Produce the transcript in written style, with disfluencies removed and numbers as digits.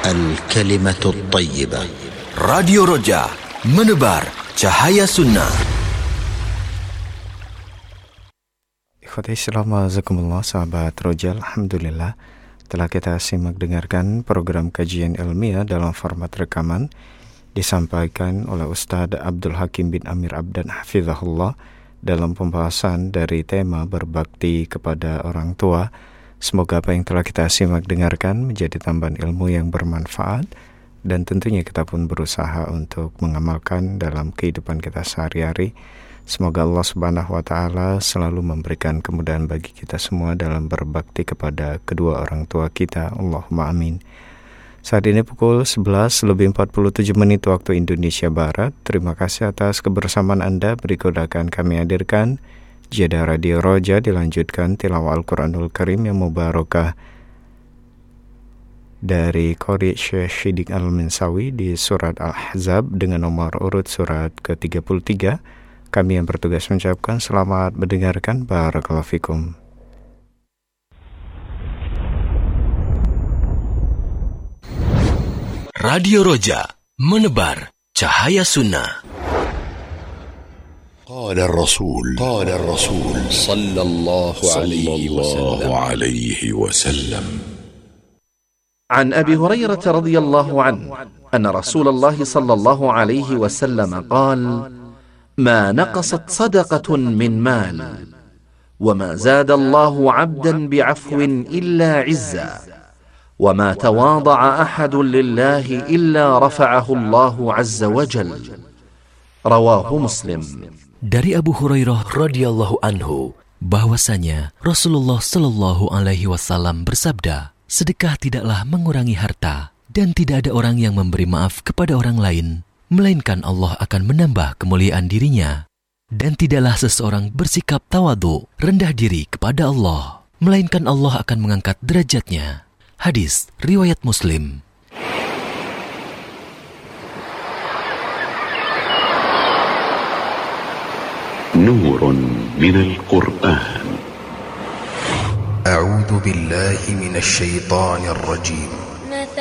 الكلمة الطيبة. Radio Roja, menebar cahaya sunnah. Ikhwati Islam, azakumullah, sahabat Roja, alhamdulillah telah kita simak dengarkan program kajian ilmiah dalam format rekaman disampaikan oleh Ustadz Abdul Hakim bin Amir Abdan hafizahullah dalam pembahasan dari tema berbakti kepada orang tua. Semoga apa yang telah kita simak dengarkan menjadi tambahan ilmu yang bermanfaat, dan tentunya kita pun berusaha untuk mengamalkan dalam kehidupan kita sehari-hari. Semoga Allah Subhanahu wa Ta'ala selalu memberikan kemudahan bagi kita semua dalam berbakti kepada kedua orang tua kita. Allahumma amin. Saat ini pukul 11:47 waktu Indonesia Barat. Terima kasih atas kebersamaan Anda. Berikut akan kami hadirkan Jeda Radio Roja, dilanjutkan tilawah Al-Quranul Karim yang mubarakah dari Qori Syekh Syidik Al-Minsawi di surat Al-Ahzab dengan nomor urut surat ke-33. Kami yang bertugas mengucapkan selamat mendengarkan. Barakallahu fikum. Radio Roja, menebar cahaya sunnah. قال الرسول صلى الله عليه وسلم عن أبي هريرة رضي الله عنه أن رسول الله صلى الله عليه وسلم قال: ما نقصت صدقة من مال وما زاد الله عبدا بعفو إلا عزا وما تواضع أحد لله إلا رفعه الله عز وجل. رواه مسلم. Dari Abu Hurairah radhiyallahu anhu bahwasanya Rasulullah sallallahu alaihi wasallam bersabda, sedekah tidaklah mengurangi harta, dan tidak ada orang yang memberi maaf kepada orang lain melainkan Allah akan menambah kemuliaan dirinya, dan tidaklah seseorang bersikap tawadhu, rendah diri kepada Allah melainkan Allah akan mengangkat derajatnya. Hadis riwayat Muslim. نور من القرآن. أعوذ بالله من الشيطان الرجيم.